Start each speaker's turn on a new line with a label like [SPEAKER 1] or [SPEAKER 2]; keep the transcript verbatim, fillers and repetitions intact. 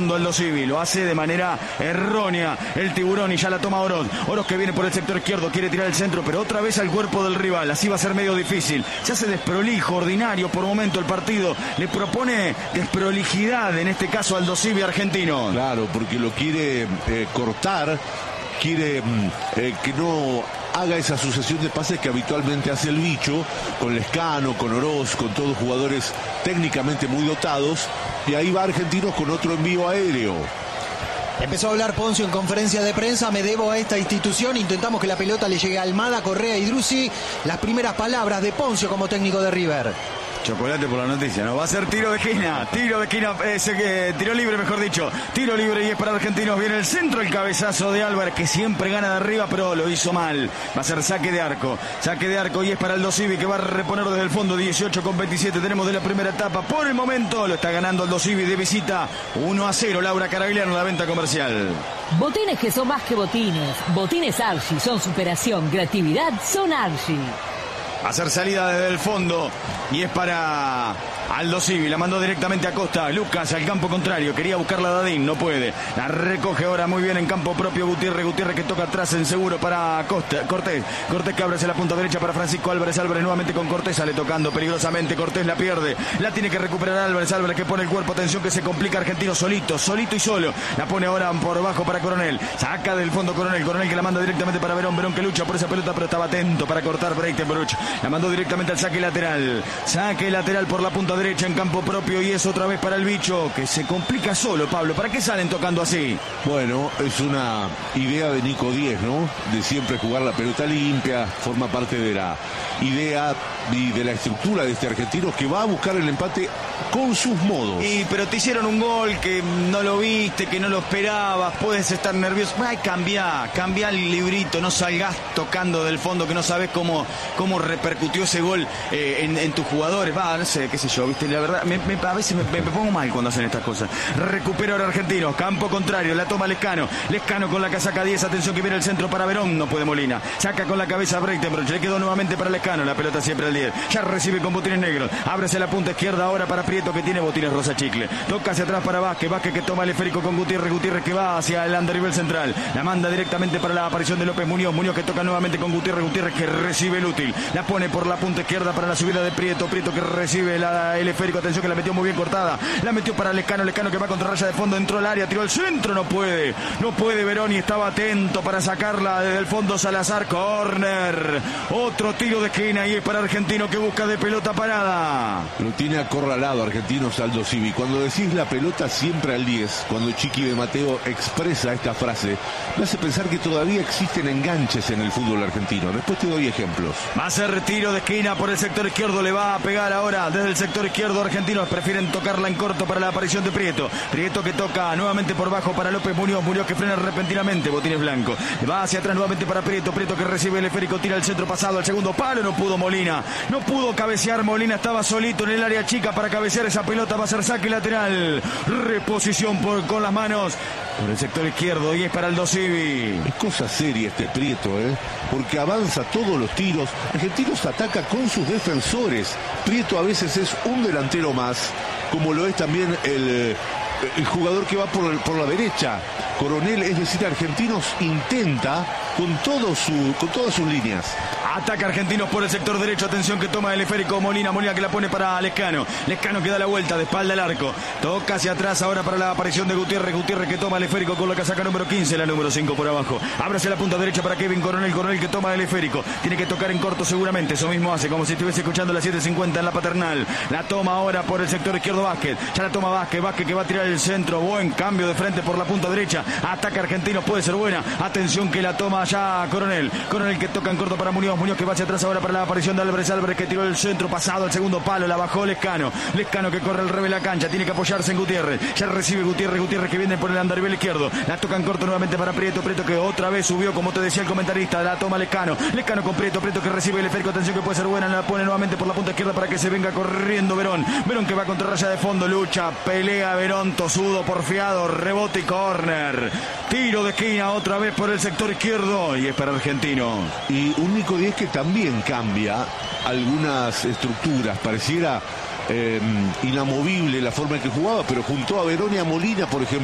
[SPEAKER 1] fondo Aldo Civi. Lo hace de manera errónea el tiburón y ya la toma Oroz. Oroz que viene por el sector izquierdo, quiere tirar el centro, pero otra vez al cuerpo del rival. Así va a ser medio difícil. Se hace desprolijo, ordinario por momento el partido. Le propone desprolijidad, en este caso Aldo Civi argentino.
[SPEAKER 2] Claro, porque lo quiere eh, cortar, quiere eh, que no haga esa sucesión de pases que habitualmente hace el bicho, con Lescano, con Oroz, con todos jugadores técnicamente muy dotados, y ahí va Argentinos con otro envío aéreo.
[SPEAKER 3] Empezó a hablar Poncio en conferencia de prensa: me debo a esta institución, intentamos que la pelota le llegue a Almada, Correa y Driussi. Las primeras palabras de Poncio como técnico de River.
[SPEAKER 1] Chocolate por la noticia, ¿no? Va a ser tiro de esquina, tiro de esquina, ese que tiro libre, mejor dicho, tiro libre y es para Argentinos. Viene el centro, el cabezazo de Álvarez, que siempre gana de arriba, pero lo hizo mal. Va a ser saque de arco, saque de arco y es para Aldo Civi, que va a reponer desde el fondo. Dieciocho con veintisiete tenemos de la primera etapa. Por el momento lo está ganando Aldo Civi de visita, uno a cero. Laura Caragliano en la venta comercial.
[SPEAKER 4] Botines que son más que botines. Botines Archie son superación, creatividad, son Archie.
[SPEAKER 1] Va a hacer salida desde el fondo y es para Aldo Civi. La mandó directamente a Costa. Lucas al campo contrario. Quería buscarla a Dadín, no puede. La recoge ahora muy bien en campo propio Gutiérrez. Gutiérrez que toca atrás en seguro para Costa. Cortés. Cortés que abre hacia la punta derecha para Francisco Álvarez. Álvarez nuevamente con Cortés. Sale tocando peligrosamente. Cortés la pierde. La tiene que recuperar Álvarez. Álvarez que pone el cuerpo. Atención que se complica Argentino solito. Solito y solo. La pone ahora por bajo para Coronel. Saca del fondo Coronel. Coronel que la manda directamente para Verón. Verón que lucha por esa pelota pero estaba atento para cortar Breitenbruch. La mandó directamente al saque lateral. Saque lateral por la punta derecha en campo propio y es otra vez para el bicho que se complica solo, Pablo. ¿Para qué salen tocando así?
[SPEAKER 2] Bueno, es una idea de Nico Díez, ¿no? De siempre jugar la pelota limpia. Forma parte de la idea y de la estructura de este argentino que va a buscar el empate con sus modos.
[SPEAKER 1] Y pero te hicieron un gol que no lo viste, que no lo esperabas, puedes estar nervioso. Ay, cambia, cambia el librito, no salgas tocando del fondo que no sabes cómo, cómo repercutió ese gol eh, en, en tus jugadores. Va, no sé, qué sé yo, viste, la verdad, me, me, a veces me, me pongo mal cuando hacen estas cosas. Recupera ahora Argentinos, campo contrario, la toma Lescano. Lescano con la casaca diez, atención que viene el centro para Verón, no puede Molina. Saca con la cabeza Breitenbruch, le quedó nuevamente para Lescano, la pelota siempre al diez. Ya recibe con botines negros, ábrese la punta izquierda ahora para Prieto que tiene botines rosa chicle. Toca hacia atrás para Vázquez, Vázquez que toma el esférico con Gutiérrez, Gutiérrez que va hacia el andarivel central. La manda directamente para la aparición de López Muñoz, Muñoz que toca nuevamente con Gutiérrez, Gutiérrez que recibe el útil. La pone por la punta izquierda para la subida de Prieto, Prieto que recibe la, el esférico, atención que la metió muy bien cortada. La metió para Lescano, Lescano que va contra raya de fondo, entró al área, tiró al centro, no puede. No puede Verón y estaba atento para sacarla desde el fondo Salazar, córner. Otro tiro de esquina y es para Argentino que busca de pelota parada.
[SPEAKER 2] Lo tiene acorralado Argentinos Aldo Civi. Cuando decís la pelota siempre al diez, cuando Chiqui de Mateo expresa esta frase, me hace pensar que todavía existen enganches en el fútbol argentino. Después te doy ejemplos.
[SPEAKER 1] Va a ser tiro de esquina por el sector izquierdo, le va a pegar ahora desde el sector izquierdo. Argentinos prefieren tocarla en corto para la aparición de Prieto. Prieto que toca nuevamente por bajo para López Muñoz, Muñoz que frena repentinamente, botines blanco. Va hacia atrás nuevamente para Prieto, Prieto que recibe el esférico, tira el centro pasado al segundo palo, no pudo Molina. No pudo cabecear Molina, estaba solito en el área chica para cabecear esa pelota, va a ser saque lateral. Reposición por, con las manos por el sector izquierdo y es para Aldo Civi.
[SPEAKER 2] Es cosa seria este Prieto, ¿eh? Porque avanza todos los tiros. Argentinos ataca con sus defensores. Prieto a veces es un delantero más, como lo es también el, el jugador que va por, por la derecha. Coronel, es decir, Argentinos intenta con, todo su, con todas sus líneas.
[SPEAKER 1] Ataca Argentinos por el sector derecho, atención que toma el esférico Molina, Molina que la pone para Lescano. Lescano que da la vuelta de espalda al arco. Toca hacia atrás ahora para la aparición de Gutiérrez, Gutiérrez que toma el esférico con la casaca número quince, la número cinco por abajo. Abre hacia la punta derecha para Kevin Coronel, Coronel que toma el esférico. Tiene que tocar en corto seguramente, eso mismo hace, como si estuviese escuchando las siete cincuenta en la Paternal. La toma ahora por el sector izquierdo Vázquez. Ya la toma Vázquez, Vázquez que va a tirar el centro. Buen cambio de frente por la punta derecha. Ataca Argentinos, puede ser buena. Atención que la toma ya Coronel. Coronel que toca en corto para Muñoz, Muñoz que va hacia atrás ahora para la aparición de Álvarez, Álvarez que tiró el centro pasado al segundo palo, la bajó Lescano, Lescano que corre al revés de la cancha, tiene que apoyarse en Gutiérrez, ya recibe Gutiérrez, Gutiérrez que viene por el andarivel izquierdo, la toca en corto nuevamente para Prieto, Prieto que otra vez subió como te decía el comentarista, la toma Lescano, Lescano con Prieto, Prieto que recibe el esférico, atención que puede ser buena, la pone nuevamente por la punta izquierda para que se venga corriendo Verón, Verón que va contra raya de fondo, lucha, pelea Verón, tosudo, porfiado, rebote y córner, tiro de esquina otra vez por el sector izquierdo y es para Argentino.
[SPEAKER 2] Y un Nico Díez que también cambia algunas estructuras, pareciera eh, inamovible la forma en que jugaba, pero junto a Verón y a Molina, por ejemplo,